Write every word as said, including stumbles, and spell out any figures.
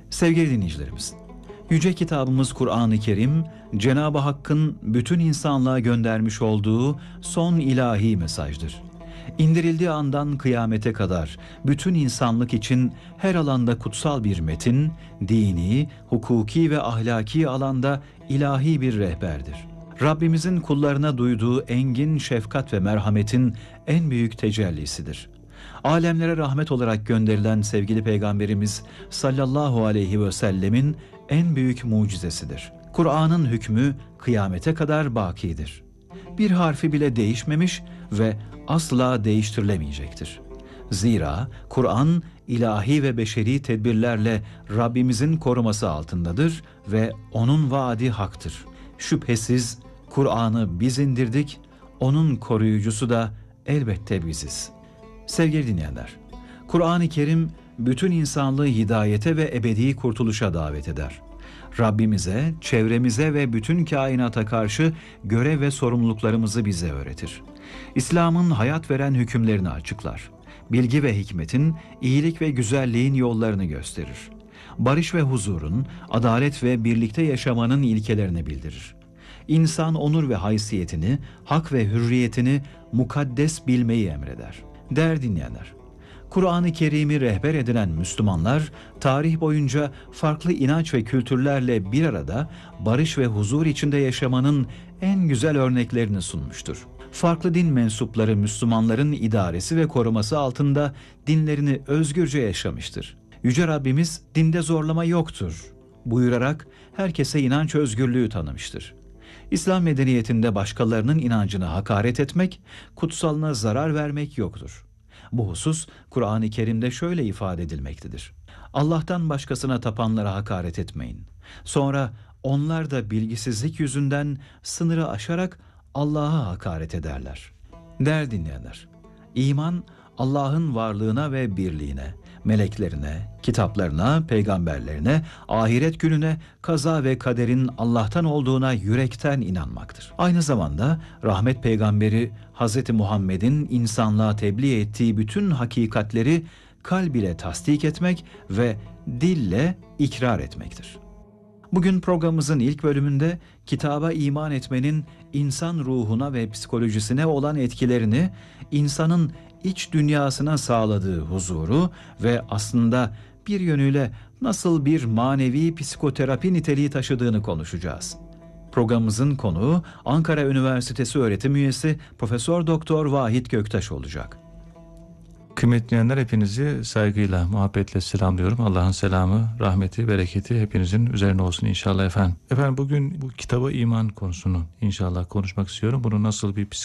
Sevgili dinleyicilerimiz, Yüce Kitabımız Kur'an-ı Kerim, Cenab-ı Hakk'ın bütün insanlığa göndermiş olduğu son ilahi mesajdır. İndirildiği andan kıyamete kadar bütün insanlık için her alanda kutsal bir metin, dini, hukuki ve ahlaki alanda ilahi bir rehberdir. Rabbimizin kullarına duyduğu engin şefkat ve merhametin en büyük tecellisidir. Alemlere rahmet olarak gönderilen sevgili Peygamberimiz sallallahu aleyhi ve sellemin en büyük mucizesidir. Kur'an'ın hükmü kıyamete kadar bakidir. Bir harfi bile değişmemiş ve asla değiştirilemeyecektir. Zira Kur'an ilahi ve beşeri tedbirlerle Rabbimizin koruması altındadır ve onun vaadi haktır. Şüphesiz Kur'an'ı biz indirdik, onun koruyucusu da elbette biziz. Sevgili dinleyenler, Kur'an-ı Kerim bütün insanlığı hidayete ve ebedi kurtuluşa davet eder. Rabbimize, çevremize ve bütün kainata karşı görev ve sorumluluklarımızı bize öğretir. İslam'ın hayat veren hükümlerini açıklar. Bilgi ve hikmetin, iyilik ve güzelliğin yollarını gösterir. Barış ve huzurun, adalet ve birlikte yaşamanın ilkelerini bildirir. İnsan onur ve haysiyetini, hak ve hürriyetini mukaddes bilmeyi emreder. Değerli dinleyenler, Kur'an-ı Kerim'i rehber edinen Müslümanlar, tarih boyunca farklı inanç ve kültürlerle bir arada barış ve huzur içinde yaşamanın en güzel örneklerini sunmuştur. Farklı din mensupları Müslümanların idaresi ve koruması altında dinlerini özgürce yaşamıştır. Yüce Rabbimiz dinde zorlama yoktur buyurarak herkese inanç özgürlüğü tanımıştır. İslam medeniyetinde başkalarının inancını hakaret etmek, kutsalına zarar vermek yoktur. Bu husus Kur'an-ı Kerim'de şöyle ifade edilmektedir. Allah'tan başkasına tapanlara hakaret etmeyin. Sonra onlar da bilgisizlik yüzünden sınırı aşarak Allah'a hakaret ederler. Değerli dinleyenler, iman Allah'ın varlığına ve birliğine, meleklerine, kitaplarına, peygamberlerine, ahiret gününe, kaza ve kaderin Allah'tan olduğuna yürekten inanmaktır. Aynı zamanda rahmet peygamberi Hz. Muhammed'in insanlığa tebliğ ettiği bütün hakikatleri kalb ile tasdik etmek ve dille ikrar etmektir. Bugün programımızın ilk bölümünde kitaba iman etmenin insan ruhuna ve psikolojisine olan etkilerini, insanın iç dünyasına sağladığı huzuru ve aslında bir yönüyle nasıl bir manevi psikoterapi niteliği taşıdığını konuşacağız. Programımızın konuğu Ankara Üniversitesi öğretim üyesi Profesör Doktor Vahit Göktaş olacak. Kıymetli dinleyenler, hepinizi saygıyla, muhabbetle selamlıyorum. Allah'ın selamı, rahmeti, bereketi hepinizin üzerine olsun inşallah efendim. Efendim bugün bu kitaba iman konusunu inşallah konuşmak istiyorum. Bunu nasıl bir